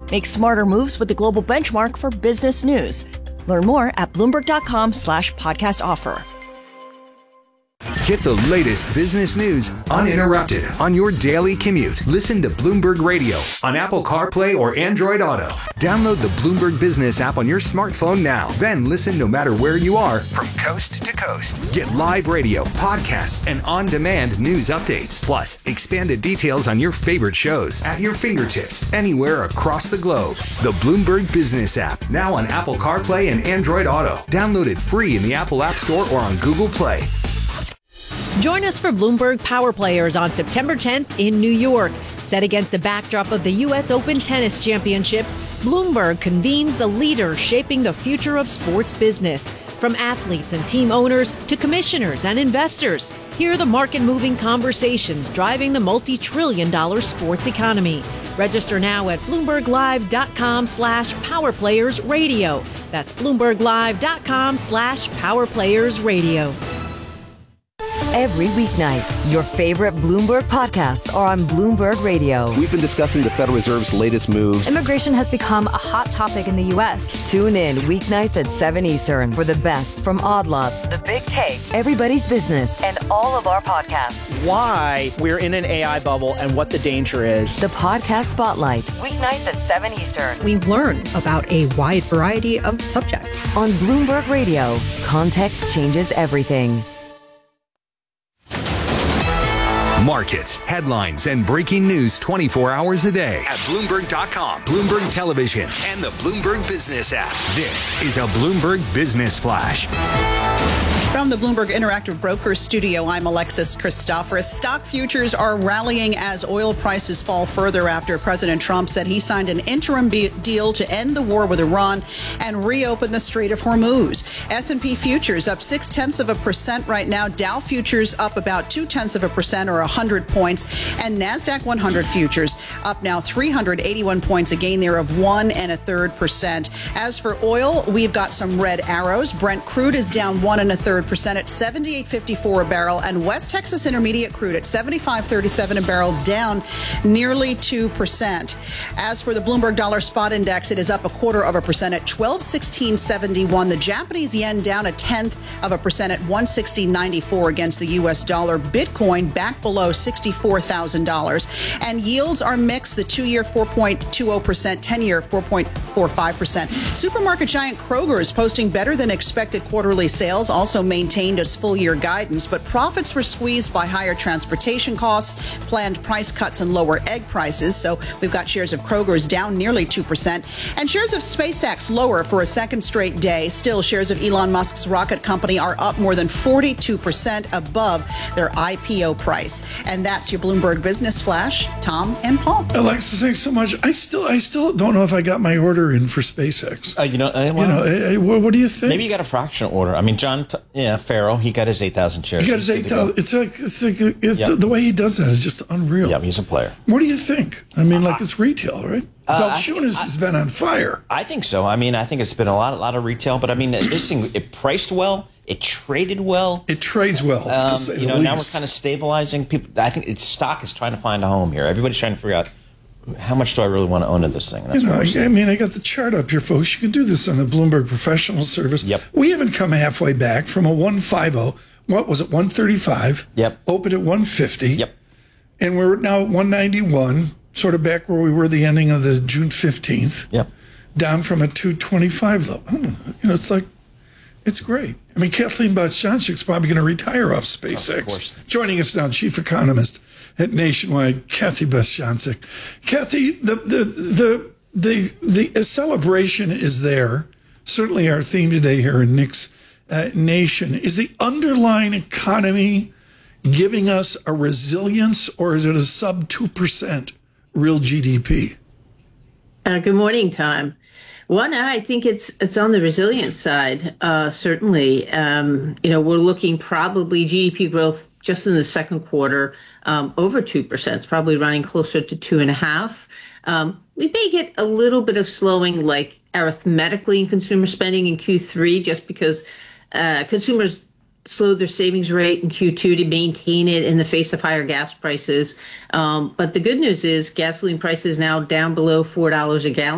Make smarter moves with the global benchmark for business news. Learn more at Bloomberg.com/podcast offer. Get the latest business news uninterrupted on your daily commute. Listen to Bloomberg Radio on Apple CarPlay or Android Auto. Download the Bloomberg Business app on your smartphone now. Then listen no matter where you are from coast to coast. Get live radio, podcasts, and on-demand news updates. Plus, expanded details on your favorite shows at your fingertips anywhere across the globe. The Bloomberg Business app, now on Apple CarPlay and Android Auto. Download it free in the Apple App Store or on Google Play. Join us for Bloomberg Power Players on September 10th in New York. Set against the backdrop of the U.S. Open Tennis Championships, Bloomberg convenes the leaders shaping the future of sports business. From athletes and team owners to commissioners and investors, hear the market-moving conversations driving the multi-trillion-dollar sports economy. Register now at BloombergLive.com/PowerPlayersRadio. That's BloombergLive.com/PowerPlayersRadio. Every weeknight, your favorite Bloomberg podcasts are on Bloomberg Radio. We've been discussing the Federal Reserve's latest moves. Immigration has become a hot topic in the U.S. Tune in weeknights at 7 Eastern for the best from Odd Lots, The Big Take, Everybody's Business, and all of our podcasts. Why we're in an AI bubble and what the danger is. The Podcast Spotlight, weeknights at 7 Eastern. We learn about a wide variety of subjects. On Bloomberg Radio, context changes everything. Markets, headlines, and breaking news 24 hours a day at Bloomberg.com, Bloomberg Television, and the Bloomberg Business app. This is a Bloomberg Business Flash. From the Bloomberg Interactive Brokers studio, I'm Alexis Christoforous. Stock futures are rallying as oil prices fall further after President Trump said he signed an interim deal to end the war with Iran and reopen the Strait of Hormuz. S&P futures up 0.6% right now. Dow futures up about 0.2% or 100 points. And NASDAQ 100 futures up now 381 points, a gain there of 1.33%. As for oil, we've got some red arrows. Brent crude is down 1.33% at $78.54 a barrel, and West Texas Intermediate crude at $75.37 a barrel, down nearly 2%. As for the Bloomberg Dollar Spot Index, it is up 0.25% at 1216.71. The Japanese yen down 0.1% at 160.94 against the U.S. dollar. Bitcoin back below $64,000, and yields are mixed. The 2-year 4.20%, 10-year 4.45%. Supermarket giant Kroger is posting better than expected quarterly sales, also maintained its full-year guidance, but profits were squeezed by higher transportation costs, planned price cuts, and lower egg prices. So we've got shares of Kroger's down nearly 2%, and shares of SpaceX lower for a second straight day. Still, shares of Elon Musk's rocket company are up more than 42% above their IPO price. And that's your Bloomberg Business Flash. Tom and Paul. Alexis, thanks so much. I still don't know if I got my order in for SpaceX. What do you think? Maybe you got a fractional order. I mean, Farrow, he got his 8,000 shares. He got his 8,000. The way he does that is just unreal. Yeah, he's a player. What do you think? I mean, it's retail, right? Balchunas has been on fire. I think so. I mean, I think it's been a lot of retail, but I mean, this thing, it priced well. It traded well. It trades well, to say the least. Now we're kind of stabilizing. People, I think its stock is trying to find a home here. Everybody's trying to figure out, how much do I really want to own of this thing? That's I got the chart up here, folks. You can do this on the Bloomberg Professional Service. Yep. We haven't come halfway back from a 150. What was it, 135? Yep. Opened at 150. Yep. And we're now at 191, sort of back where we were the ending of the June 15th. Yep. Down from a 225 level. It's great. I mean, Kathleen Botts-Johnsick's probably going to retire off SpaceX. Of course. Joining us now, chief economist at Nationwide, Kathy Botts-Johnsick. Kathy, the celebration is there. Certainly our theme today here in Nick's Nation. Is the underlying economy giving us a resilience, or is it a sub 2% real GDP? Good morning, Tom. One, I think it's on the resilient side, certainly. We're looking probably GDP growth just in the second quarter over 2%. It's probably running closer to 2.5%. We may get a little bit of slowing, like arithmetically, in consumer spending in Q3, just because consumers slowed their savings rate in Q2 to maintain it in the face of higher gas prices. But the good news is gasoline prices now down below $4 a gallon.